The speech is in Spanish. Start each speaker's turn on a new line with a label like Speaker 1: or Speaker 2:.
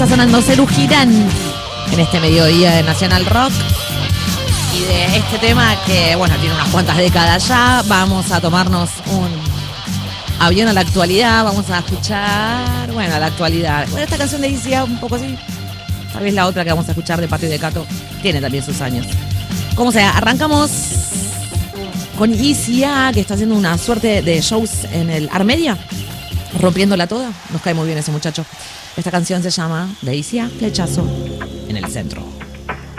Speaker 1: Está sonando Serú Girán en este mediodía de Nacional Rock. Y de este tema que, bueno, tiene unas cuantas décadas ya, vamos a tomarnos un avión a la actualidad. Vamos a escuchar, bueno, a la actualidad. Bueno, esta canción de ICA un poco así. Tal vez la otra que vamos a escuchar de Pato y de Cato tiene también sus años. Como sea, arrancamos con ICA, que está haciendo una suerte de shows en el Armedia, rompiéndola toda. Nos cae muy bien ese muchacho. Esta canción se llama de ICA, Flechazo en el Centro.